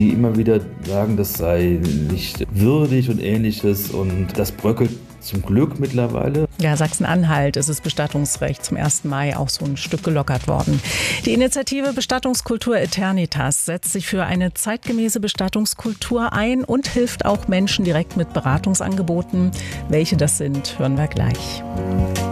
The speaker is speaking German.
die immer wieder sagen, das sei nicht würdig und Ähnliches. Und das bröckelt zum Glück mittlerweile. Ja, Sachsen-Anhalt ist das Bestattungsrecht zum 1. Mai auch so ein Stück gelockert worden. Die Initiative Bestattungskultur Eternitas setzt sich für eine zeitgemäße Bestattungskultur ein und hilft auch Menschen direkt mit Beratungsangeboten. Welche das sind, hören wir gleich.